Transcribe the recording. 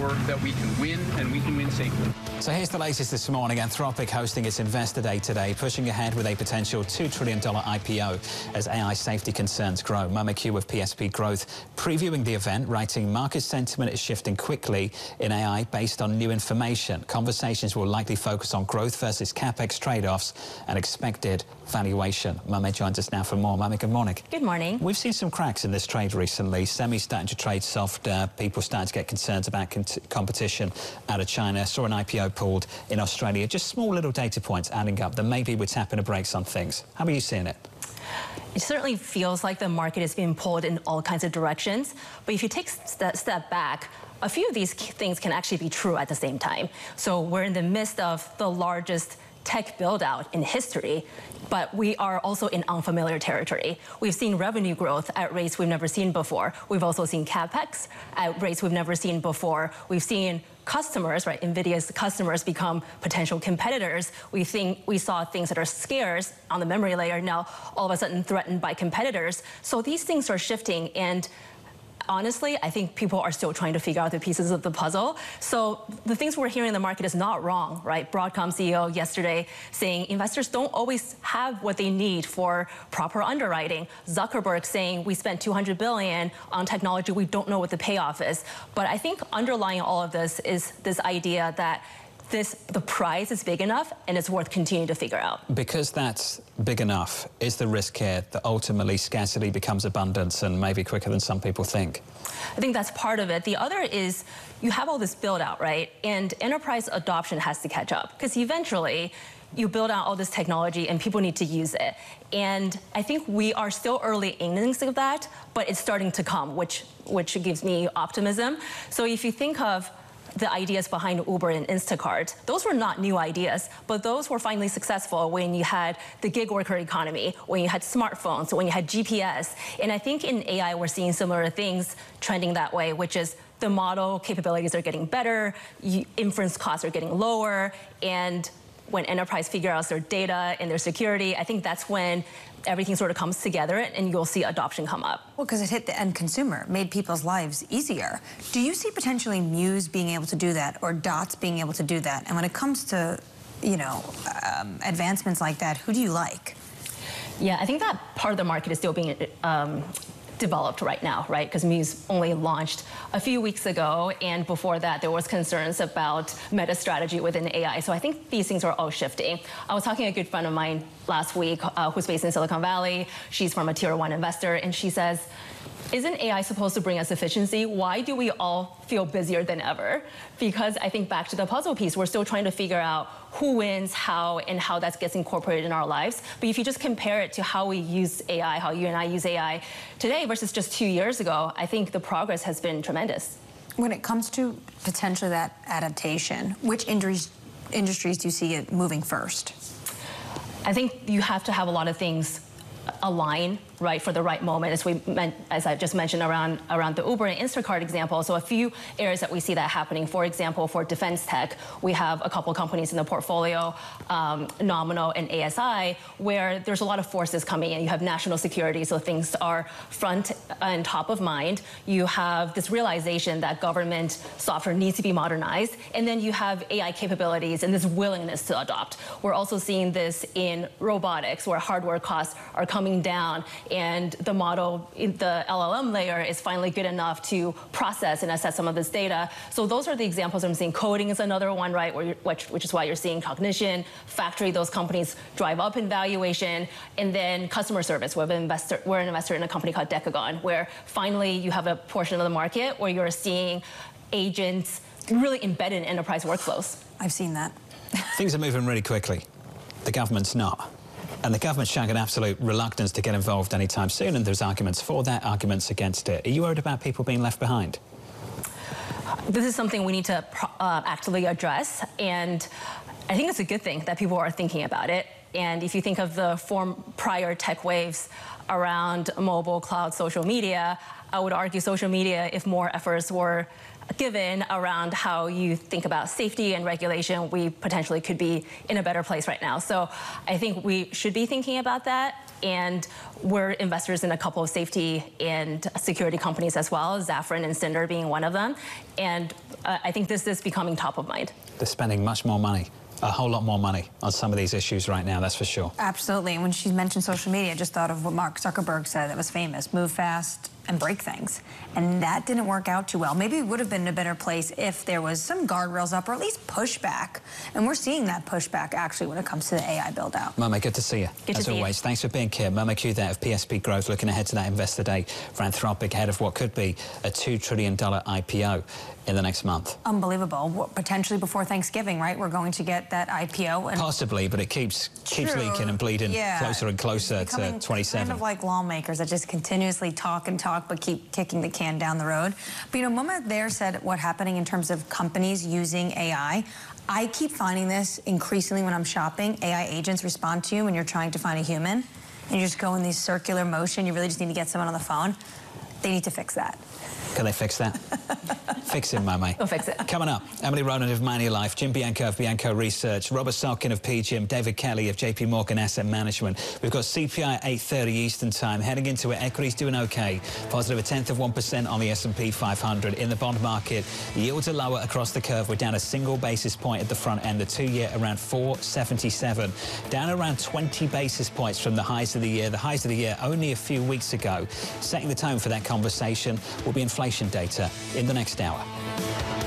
sure that we can win and we can win safely. So here's the latest this morning. Anthropic hosting its Investor Day today, pushing ahead with a potential $2 trillion IPO as AI safety concerns grow. Mo McHugh of PSP Growth previewing the event, writing, market sentiment is shifting quickly in AI based on new information. Conversations will likely focus on growth versus CapEx trade-offs and expected valuation. Mame joins us now for more. Mame, good morning. Good morning. We've seen some cracks in this trade recently. Semi starting to trade softer. People starting to get concerns about competition out of China. Saw an IPO pulled in Australia. Just small little data points adding up that maybe we're tapping the brakes on things. How are you seeing it? It certainly feels like the market is being pulled in all kinds of directions. But if you take a step back, a few of these things can actually be true at the same time. So we're in the midst of the largest tech build-out in history, but we are also in unfamiliar territory. We've seen revenue growth at rates we've never seen before. We've also seen CapEx at rates we've never seen before. We've seen customers, right, NVIDIA's customers become potential competitors. We saw things that are scarce on the memory layer now all of a sudden threatened by competitors. So these things are shifting, and honestly, I think people are still trying to figure out the pieces of the puzzle. So the things we're hearing in the market is not wrong, right? Broadcom CEO yesterday saying investors don't always have what they need for proper underwriting. Zuckerberg saying we spent $200 billion on technology, we don't know what the payoff is. But I think underlying all of this is this idea that the prize is big enough and it's worth continuing to figure out. Because that's big enough, is the risk here that ultimately scarcity becomes abundance and maybe quicker than some people think? I think that's part of it. The other is you have all this build out, right? And enterprise adoption has to catch up because eventually you build out all this technology and people need to use it. And I think we are still early innings of that, but it's starting to come, which gives me optimism. So if you think of the ideas behind Uber and Instacart, those were not new ideas, but those were finally successful when you had the gig worker economy, when you had smartphones, when you had GPS. And I think in AI, we're seeing similar things trending that way, which is the model capabilities are getting better, inference costs are getting lower, and when enterprise figure out their data and their security, I think that's when everything sort of comes together and you'll see adoption come up. Well, because it hit the end consumer, made people's lives easier. Do you see potentially Muse being able to do that or Dots being able to do that? And when it comes to, advancements like that, who do you like? Yeah, I think that part of the market is still being developed right now, right? Because Muse only launched a few weeks ago, and before that there was concerns about meta strategy within AI. So I think these things are all shifting. I was talking to a good friend of mine last week who's based in Silicon Valley. She's from a tier 1 investor, and she says, isn't AI supposed to bring us efficiency? Why do we all feel busier than ever? Because I think back to the puzzle piece, we're still trying to figure out who wins, how, and how that gets incorporated in our lives. But if you just compare it to how we use AI, how you and I use AI today versus just 2 years ago, I think the progress has been tremendous. When it comes to potentially that adaptation, which industries do you see it moving first? I think you have to have a lot of things align, right, for the right moment, as I just mentioned around the Uber and Instacart example. So a few areas that we see that happening. For example, for defense tech, we have a couple companies in the portfolio, Nominal and ASI, where there's a lot of forces coming in. You have national security, so things are front and top of mind. You have this realization that government software needs to be modernized, and then you have AI capabilities and this willingness to adopt. We're also seeing this in robotics, where hardware costs are coming down, and the model, the LLM layer, is finally good enough to process and assess some of this data. So those are the examples I'm seeing. Coding is another one, right, which is why you're seeing Cognition, Factory, those companies drive up in valuation. And then customer service, we're an investor in a company called Decagon, where finally you have a portion of the market where you're seeing agents really embedded in enterprise workflows. I've seen that. Things are moving really quickly. The government's not. And the government's showing an absolute reluctance to get involved anytime soon, and there's arguments for that, arguments against it. Are you worried about people being left behind? This is something we need to actively address, and I think it's a good thing that people are thinking about it. And if you think of the prior tech waves around mobile, cloud, social media, I would argue social media, if more efforts were given around how you think about safety and regulation, we potentially could be in a better place right now. So I think we should be thinking about that. And we're investors in a couple of safety and security companies as well, Zafran and Cinder being one of them. And I think this is becoming top of mind. They're spending much more money, a whole lot more money on some of these issues right now, that's for sure. Absolutely. And when she mentioned social media, I just thought of what Mark Zuckerberg said that was famous: move fast and break things. And that didn't work out too well. Maybe we would have been in a better place if there was some guardrails up, or at least pushback. And we're seeing that pushback actually when it comes to the AI build out. Momo, good to see you. Good to see you. As always, thanks for being here. Momo Q there of PSP Growth, looking ahead to that Investor Day for Anthropic, ahead of what could be a $2 trillion IPO in the next month. Unbelievable. Potentially before Thanksgiving, right? We're going to get that IPO. And possibly, but it keeps leaking and bleeding closer and closer to 27. Kind of like lawmakers that just continuously talk and talk, but keep kicking the can down the road. But you know, Momo there said what's happening in terms of companies using AI. I keep finding this increasingly when I'm shopping. AI agents respond to you when you're trying to find a human, and you just go in this circular motion. You really just need to get someone on the phone. They need to fix that. Can they fix that? Fix it, Momo. We'll fix it. Coming up, Emily Ronan of Manulife, Jim Bianco of Bianco Research, Robert Salkin of PGIM, David Kelly of JP Morgan Asset Management. We've got CPI 8:30 Eastern Time. Heading into it, equities doing okay. Positive 0.1% on the S&P 500. In the bond market, yields are lower across the curve. We're down a single basis point at the front end. The 2-year around 4.77. Down around 20 basis points from the highs of the year. The highs of the year only a few weeks ago. Setting the tone for that conversation will be inflation data in the next hour.